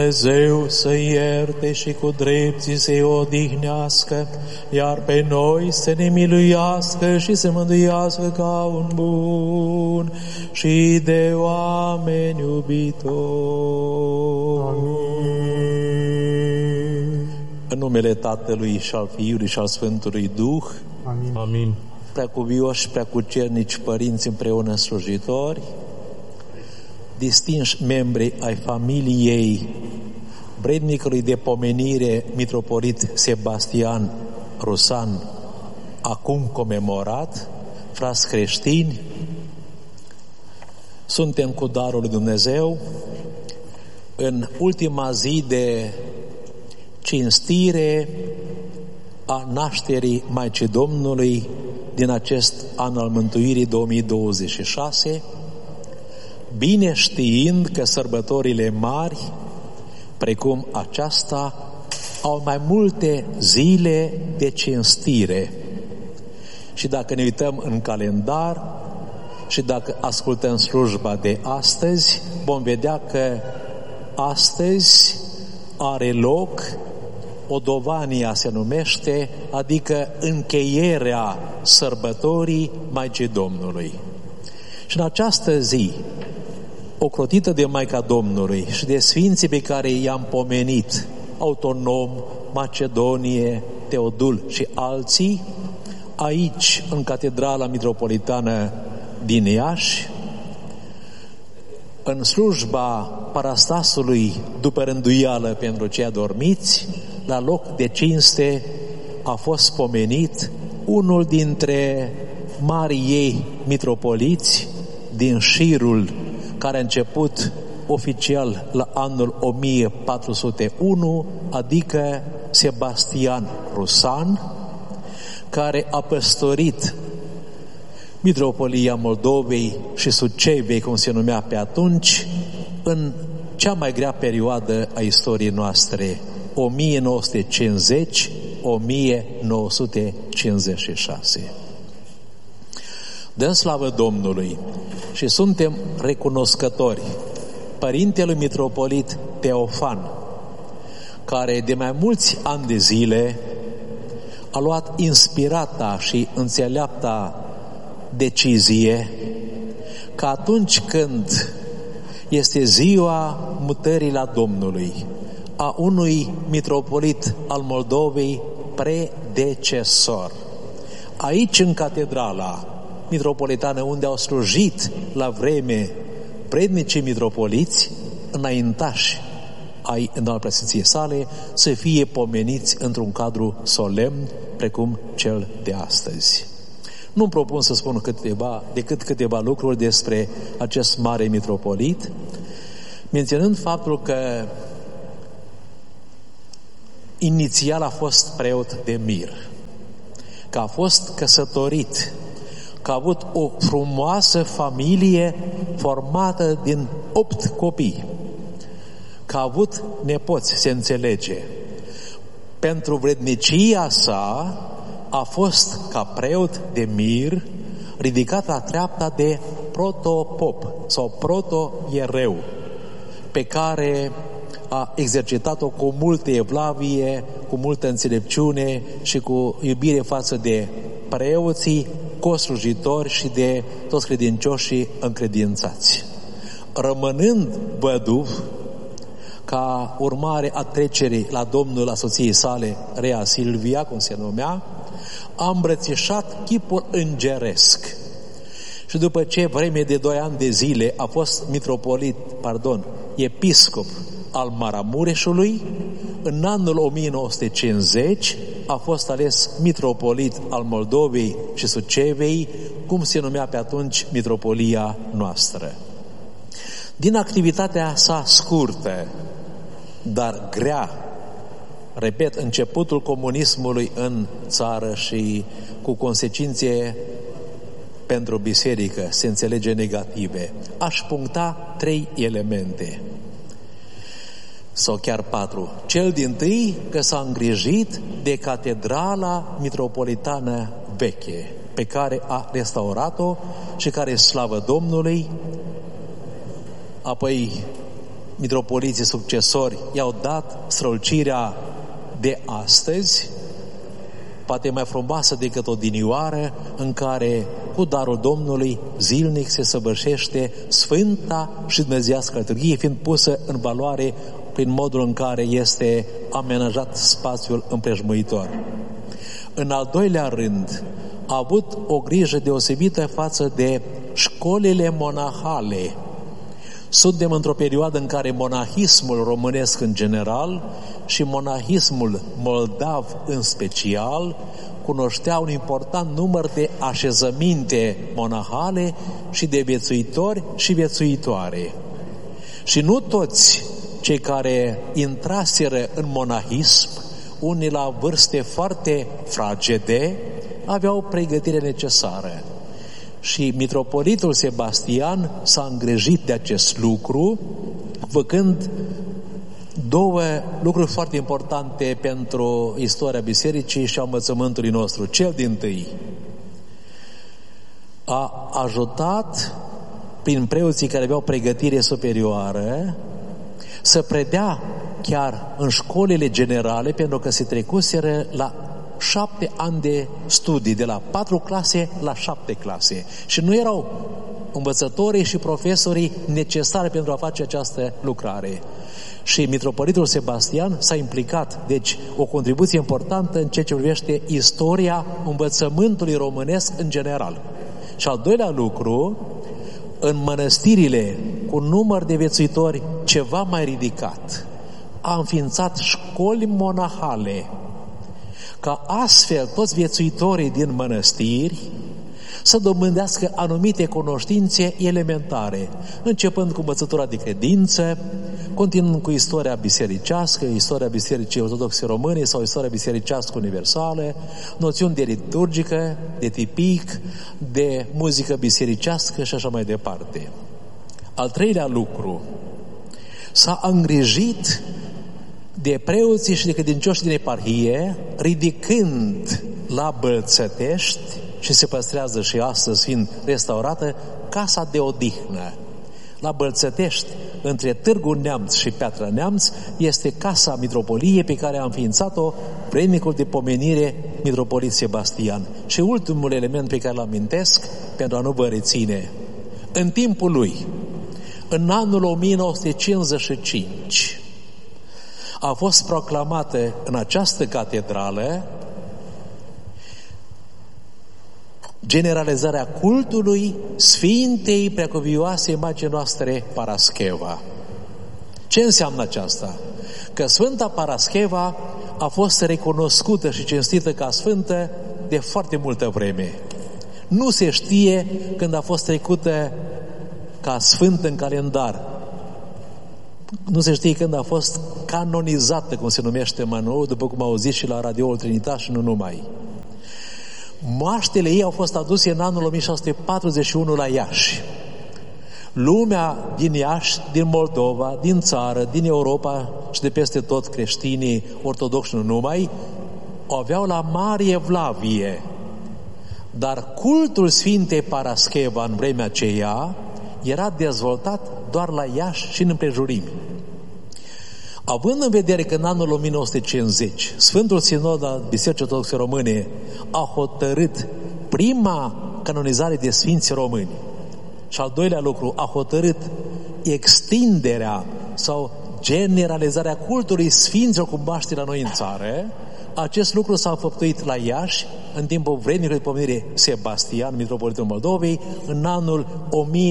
Dumnezeu să ierte și cu drepții să-i odihnească, iar pe noi să ne miluiască și să mântuiască ca un bun și de oameni iubitori. Amin. În numele Tatălui și al Fiului și al Sfântului Duh. Amin. Amin. Preacuvioși, preacucernici părinți împreună slujitori, distinși membri ai familiei vrednicului de pomenire mitropolit Sebastian Rusan, acum comemorat, frați creștini, suntem cu darul lui Dumnezeu în ultima zi de cinstire a nașterii Maicii Domnului din acest an al mântuirii 2026, bine știind că sărbătorile mari, precum aceasta, au mai multe zile de cinstire. Și dacă ne uităm în calendar și dacă ascultăm slujba de astăzi, vom vedea că astăzi are loc Odovania se numește, adică încheierea sărbătorii Maicii Domnului. Și în această zi, ocrotită de Maica Domnului și de sfinții pe care i-am pomenit, Autonom, Macedonie, Teodul și alții, aici, în Catedrala Mitropolitană din Iași, în slujba parastasului după rânduială pentru cei adormiți, la loc de cinste a fost pomenit unul dintre marii ei mitropoliți din șirul care a început oficial la anul 1401, adică Sebastian Rusan, care a păstorit Mitropolia Moldovei și Sucevei, cum se numea pe atunci, în cea mai grea perioadă a istoriei noastre, 1950-1956. Dăm slavă Domnului și suntem recunoscători Părintelui Mitropolit Teofan, care de mai mulți ani de zile a luat inspirata și înțeleapta decizie că atunci când este ziua mutării la Domnului a unui mitropolit al Moldovei predecesor, aici în Catedrala Mitropolitană, unde au slujit la vreme vrednicii mitropoliți, înaintași ai Înaltpreasfinției sale, să fie pomeniți într-un cadru solemn precum cel de astăzi. Nu-mi propun să spun decât câteva lucruri despre acest mare mitropolit, menționând faptul că inițial a fost preot de mir, că a fost căsătorit, că a avut o frumoasă familie formată din 8 copii, că a avut nepoți, se înțelege. Pentru vrednicia sa a fost, ca preot de mir, ridicat la treapta de protopop sau protoiereu, pe care a exercitat-o cu multă evlavie, cu multă înțelepciune și cu iubire față de preoții, coslujitori și de toți credincioșii încredințați. Rămânând văduv, ca urmare a trecerii la Domnul a soției sale, Rea Silvia, cum se numea, a îmbrățișat chipul îngeresc. Și după ce vreme de 2 ani de zile a fost episcop al Maramureșului, în anul 1950 a fost ales mitropolit al Moldovei și Sucevei, cum se numea pe atunci mitropolia noastră. Din activitatea sa scurtă, dar grea, repet, începutul comunismului în țară și cu consecințe pentru biserică, se înțelege, negative, aș puncta 3 elemente. Sau chiar 4. Cel dintâi, că s-a îngrijit de Catedrala Mitropolitană veche, pe care a restaurat-o și care, slavă Domnului, apoi mitropoliții succesori i-au dat strălucirea de astăzi, poate mai frumoasă decât odinioară, în care cu darul Domnului zilnic se săvârșește sfânta și dumnezeiască liturghie, fiind pusă în valoare prin modul în care este amenajat spațiul împrejmuitor. În al doilea rând, a avut o grijă deosebită față de școlile monahale. Suntem într-o perioadă în care monahismul românesc în general și monahismul moldav în special cunoștea un important număr de așezăminte monahale și de viețuitori și viețuitoare. Și nu toți cei care intraseră în monahism, unii la vârste foarte fragede, aveau pregătire necesară. Și mitropolitul Sebastian s-a îngrijit de acest lucru, făcând două lucruri foarte importante pentru istoria bisericii și a învățământului nostru. Cel dintâi, a ajutat prin preoții care aveau pregătire superioară să predea chiar în școlile generale, pentru că se trecuseră la 7 ani de studii, de la 4 clase la 7 clase. Și nu erau învățătorii și profesorii necesari pentru a face această lucrare. Și mitropolitul Sebastian s-a implicat, deci o contribuție importantă în ceea ce privește istoria învățământului românesc în general. Și al doilea lucru, în mănăstirile cu număr de viețuitori ceva mai ridicat, a înființat școli monahale, ca astfel toți viețuitorii din mănăstiri să dobândească anumite cunoștințe elementare, începând cu învățătura de credință, continuând cu istoria bisericească, istoria Bisericii Ortodoxe Române sau istoria bisericească universală, noțiuni de liturgică, de tipic, de muzică bisericească și așa mai departe. Al treilea lucru, s-a îngrijit de preoții și de credincioși din eparhie, ridicând la Bălțătești, și se păstrează și astăzi fiind restaurată, casa de odihnă. La Bălțătești, între Târgu Neamț și Piatra Neamț, este casa mitropoliei pe care a înființat-o vrednicul de pomenire mitropolit Sebastian. Și ultimul element pe care îl amintesc, pentru a nu vă reține, în timpul lui, în anul 1955, a fost proclamată în această catedrală generalizarea cultului Sfintei Preacuvioase Maicii noastre Parascheva. Ce înseamnă aceasta? Că Sfânta Parascheva a fost recunoscută și cinstită ca sfântă de foarte multă vreme. Nu se știe când a fost trecută ca sfântă în calendar. Nu se știe când a fost canonizată, cum se numește mai nou, după cum au zis și la Radioul Trinitas și nu numai. Moaștele ei au fost aduse în anul 1641 la Iași. Lumea din Iași, din Moldova, din țară, din Europa și de peste tot creștinii ortodoxi nu numai, o aveau la mare evlavie. Dar cultul Sfintei Parascheva în vremea aceea era dezvoltat doar la Iași și în împrejurimi. Având în vedere că în anul 1950 Sfântul Sinod al Bisericii Ortodoxe Române a hotărât prima canonizare de Sfinți Români și al doilea lucru a hotărât extinderea sau generalizarea cultului Sfinților cu Baști la noi în țară, acest lucru s-a înfăptuit la Iași în timpul vrednicului de pomenire Sebastian, mitropolitul Moldovei, în anul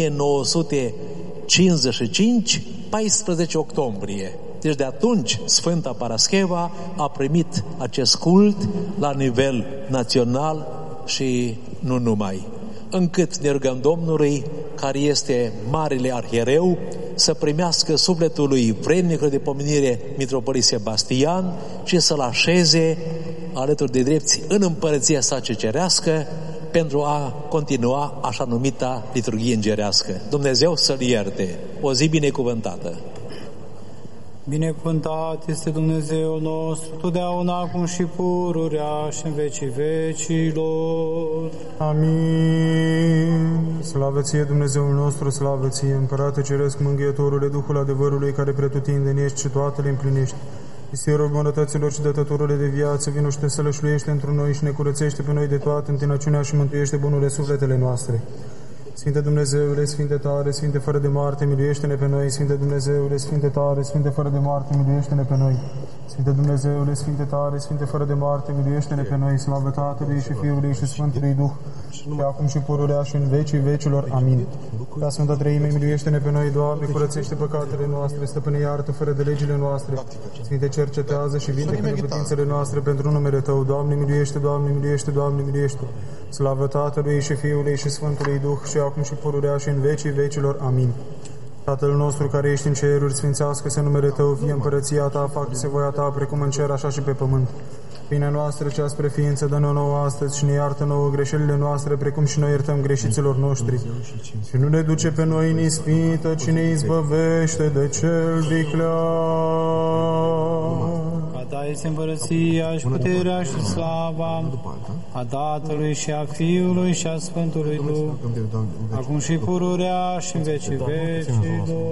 1955, 14 octombrie. Deci de atunci Sfânta Parascheva a primit acest cult la nivel național și nu numai. Încât ne rugăm Domnului, care este Marele Arhiereu, să primească sufletul lui vrednicul de pomenire mitropolit Sebastian și să-l așeze alături de drepți în împărăția sa ce cerească, pentru a continua așa numita liturghie îngerească. Dumnezeu să-l ierte. O zi binecuvântată! Binecuvântat este Dumnezeul nostru, totdeauna, acum și pururea și în vecii vecilor. Amin. Slavă ție, Dumnezeul nostru, slavă ție, Împărate Ceresc, Mângâietorule, Duhul adevărului, care pretutindeni ești și toate le împlinești. Istorilor bunătăților și dătătorule de viață, vino și te sălășluiește într noi și ne curățește pe noi de toată întinăciunea și mântuiește bunurile sufletele noastre. Sfinte Dumnezeule, Sfinte tare, Sfinte fără de moarte, miluiește-ne pe noi. Sfinte Dumnezeule, Sfinte tare, Sfinte fără de moarte, miluiește-ne pe noi. Sfinte Dumnezeule, Sfinte tare, Sfinte fără de moarte, miluiește-ne pe noi. Slavă Tatălui și Fiului și Sfântului Duh, și acum și pururea și în vecii vecilor. Amin. La Sfânta Treime, miluiește-ne pe noi, Doamne, curățește păcatele noastre, Stăpâne, iartă fără de legile noastre. Sfinte, cercetează și vindecă neputințele noastre pentru numele Tău. Doamne, miluiește, Doamne, miluiește, Doamne, miluiește. Slavă Tatălui și Fiului și Sfântului Duh, și acum și pururea și în vecii vecilor. Amin. Tatăl nostru care ești în ceruri, sfințească-se numele Tău, fie împărăția Ta, facă-se voia Ta, precum în cer, așa și pe pământ. Pâinea noastră cea spre ființă dă-ne nouă astăzi și ne iartă nouă greșelile noastre, precum și noi iertăm greșiților noștri. Și nu ne duce pe noi în ispită, ci ne izbăvește de cel viclean. A Ta este împărăția și puterea și slava, a Tatălui și a Fiului și a Sfântului Duh, acum și pururea și în vecii vecilor.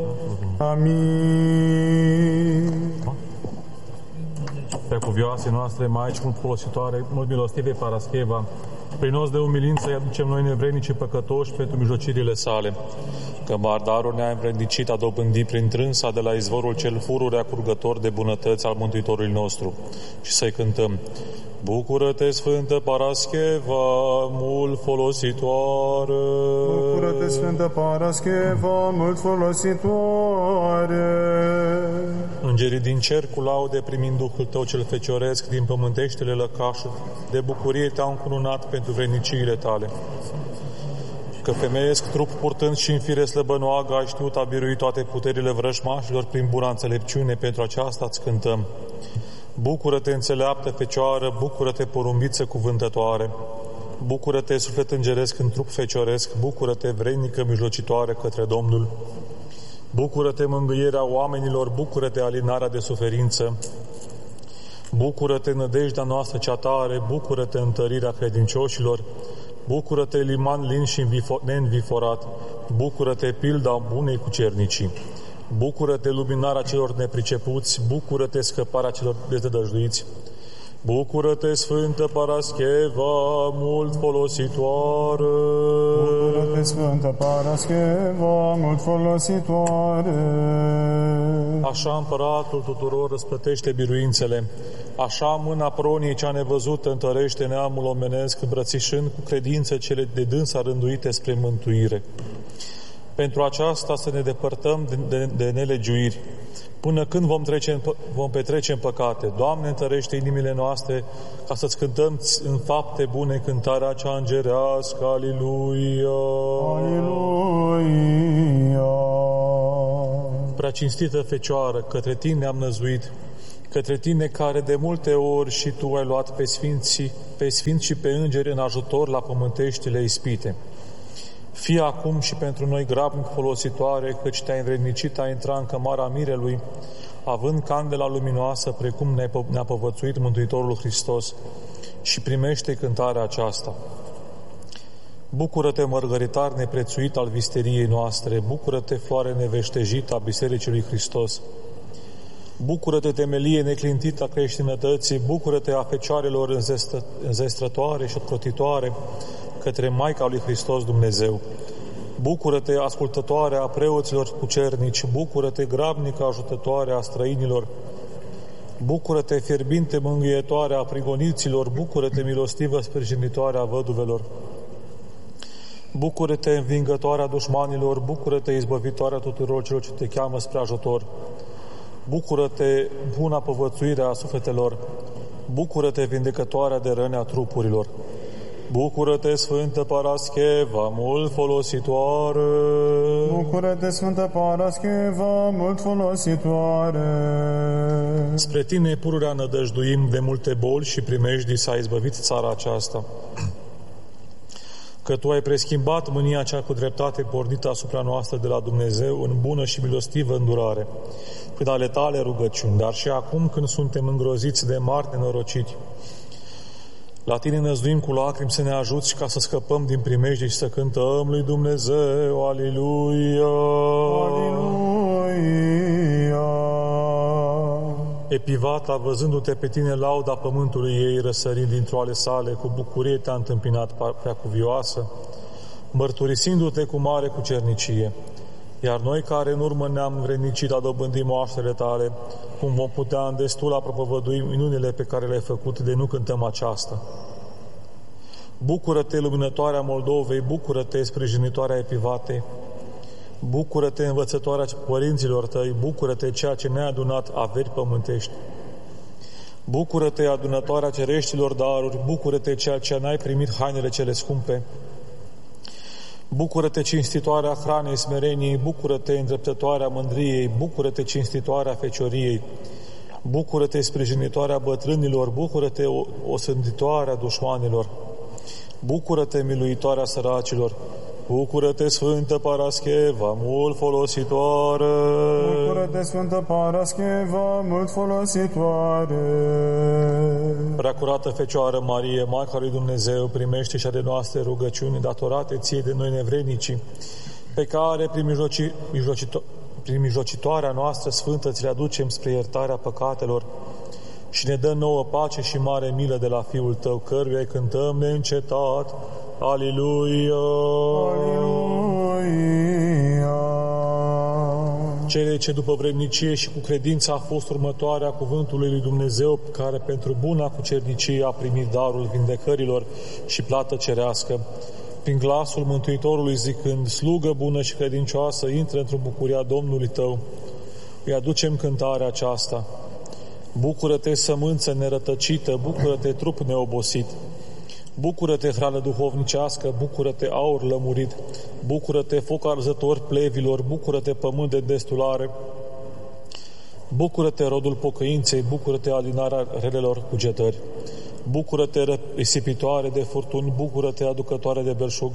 Amin. Preacuvioase noastre, Maici mult folositoare, mult milostive Parascheva, prin os de umilință îi aducem noi nevrednici păcătoși pentru mijlocirile sale, că mardarul ne-a împrendicit a dobândi prin trânsa de la izvorul cel fururea curgător de bunătăți al Mântuitorului nostru, și să-i cântăm: Bucură-te, Sfântă Parascheva, mult folositoare! Bucură-te, Sfântă Parascheva, mult folositoare! Îngerii din cer cu laude primind Duhul Tău cel fecioresc din pământeștele lăcașuri, de bucurie Te-au încununat pentru vredniciile Tale. Că femeiesc trup purtând și în fire slăbănoagă ai știut a birui toate puterile vrăjmașilor prin buna înțelepciune, pentru aceasta îți cântăm. Bucură-te, înțeleaptă Fecioară, bucură-te, porumbiță cuvântătoare, bucură-te, suflet îngeresc în trup fecioresc, bucură-te, vrednică mijlocitoare către Domnul, bucură-te, mângâierea oamenilor, bucură-te, alinarea de suferință, bucură-te, nădejdea noastră cea tare, bucură-te, întărirea credincioșilor, bucură-te, liman lin și neînviforat, bucură-te, pilda bunei cucernicii, bucură-te, luminarea celor nepricepuți, bucură-te, scăparea celor dezădăjduiți, bucură-te, Sfântă Parascheva, mult folositoare! Bucură-te, Sfântă Parascheva, mult folositoare! Așa Împăratul tuturor răsplătește biruințele, așa mâna proniei cea nevăzută întărește neamul omenesc, îmbrățișând cu credință cele de dânsa rânduite spre mântuire. Pentru aceasta să ne depărtăm de nelegiuiri, până când vom petrece în păcate. Doamne, întărește inimile noastre ca să-ți cântăm în fapte bune cântarea cea îngerească. Aliluia! Aliluia! Prea cinstită Fecioară, către Tine ne-am năzuit, către Tine care de multe ori și Tu ai luat pe sfinți și pe îngeri în ajutor la pământeștile ispite. Fie acum și pentru noi grabnic folositoare, căci Te-ai învrednicit a intra în cămara mirelui, având candela luminoasă, precum ne-a povățuit Mântuitorul Hristos, și primește cântarea aceasta. Bucură-te, mărgăritar neprețuit al visteriei noastre, bucură-te, floare neveștejită a Bisericii lui Hristos, bucură-te, temelie neclintită a creștinătății, bucură-te a fecioarelor înzestrătoare și ocrotitoare către Maica lui Hristos Dumnezeu. Bucură-te, ascultătoare a preoților cucernici, bucură-te, grabnică ajutătoare a străinilor, bucură-te, fierbinte mângâietoare a prigoniților, bucură-te, milostivă sprijinitoare a văduvelor, bucură-te, învingătoarea dușmanilor, bucură-te, izbăvitoarea tuturor celor ce Te cheamă spre ajutor, bucură-te, buna povățuire a sufletelor, bucură-te, vindecătoarea de răni a trupurilor. Bucură-te, Sfântă Parascheva, mult folositoare! Bucură-te, Sfântă Parascheva, mult folositoare! Spre Tine, pururea, nădăjduim, de multe boli și primejdii s-a izbăvit țara aceasta. Că Tu ai preschimbat mânia cea cu dreptate pornită asupra noastră de la Dumnezeu în bună și milostivă îndurare, prin ale tale rugăciuni, dar și acum când suntem îngroziți de mari nenorociri. La tine năzduim cu lacrimi să ne ajuți ca să scăpăm din primejdii și să cântăm lui Dumnezeu, Aliluia! Aliluia! Epivata, văzându-te pe tine lauda pământului ei, răsărind dintr-o ale sale, cu bucurie te-a întâmpinat preacuvioasă, mărturisindu-te cu mare cucernicie. Iar noi care în urmă ne-am vrednicit a dobândi moaștele tale, cum vom putea în destul a propovădui minunile pe care le-ai făcut, de nu cântăm aceasta. Bucură-te, luminătoarea Moldovei, bucură-te, sprijinitoarea Epivatei, bucură-te, învățătoarea părinților tăi, bucură-te, ceea ce ne-a adunat averi pământești. Bucură-te, adunătoarea cereștilor daruri, bucură-te, ceea ce n-ai primit hainele cele scumpe. Bucură-te, cinstitoarea hranei smereniei, bucură-te, îndreptătoarea mândriei, bucură-te, cinstitoarea fecioriei, bucură-te, sprijinitoarea bătrânilor, bucură-te, osânditoarea dușmanilor, bucură-te, miluitoarea săracilor, bucură-te, Sfântă Parascheva, mult folositoare! Bucură-te, Sfântă Parascheva, mult folositoare! Preacurată Fecioară Marie, Maica lui Dumnezeu, primește și ale noastre rugăciuni datorate ție de noi nevrednicii, pe care, prin mijlocitoarea noastră sfântă, ți le aducem spre iertarea păcatelor și ne dă nouă pace și mare milă de la Fiul Tău, căruia îi cântăm neîncetat. Aliluia! Aliluia! Cele ce după vrednicie și cu credință a fost următoarea cuvântului lui Dumnezeu, care pentru buna cucernicie a primit darul vindecărilor și plată cerească, prin glasul Mântuitorului zicând, slugă bună și credincioasă, intră într-o bucuria Domnului tău. Îi aducem cântarea aceasta. Bucură-te, sămânță nerătăcită, bucură-te, trup neobosit. Bucură-te, hrană duhovnicească, bucură-te, aur lămurit, bucură-te, foc arzător plevilor, bucură-te, pământ de destulare, bucură-te, rodul pocăinței, bucură-te, alinarea relelor cugetări, bucură-te, risipitoare de furtuni, bucură-te, aducătoare de belșug,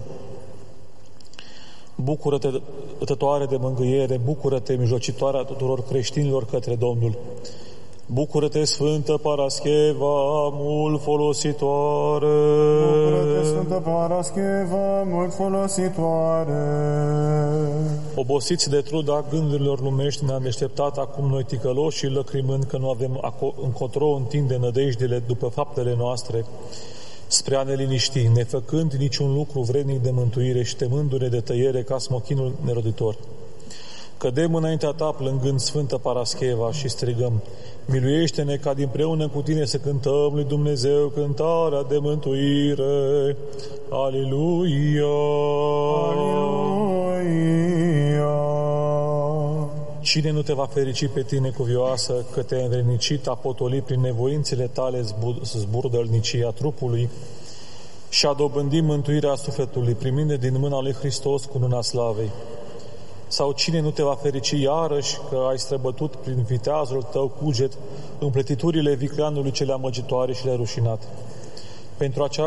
bucură-te, dătătoare de mângâiere, bucură-te, mijlocitoarea tuturor creștinilor către Domnul. Bucură-te, Sfântă Parascheva, mult folositoare! Bucură-te, Sfântă Parascheva, mult folositoare! Obosiți de truda gândurilor lumești, ne-am deșteptat acum noi ticăloși și lăcrimând că nu avem încotro întinde nădejdele după faptele noastre, spre a ne liniști, nefăcând niciun lucru vrednic de mântuire și temându-ne de tăiere ca smochinul neroditor. Cădem înaintea ta plângând, Sfântă Parascheva, și strigăm, miluiește-ne ca dinpreună cu tine să cântăm lui Dumnezeu cântarea de mântuire. Aliluia! Aliluia! Cine nu te va ferici pe tine, cuvioasă, că te-ai învrednicit, a potolit prin nevoințele tale zburdălnicia trupului și a dobândit mântuirea sufletului, primind din mâna lui Hristos cununa slavei? Sau cine nu te va ferici iarăși că ai străbătut prin viteazul tău cuget împletiturile vicleanului cele amăgitoare și le-ai rușinat? Pentru aceasta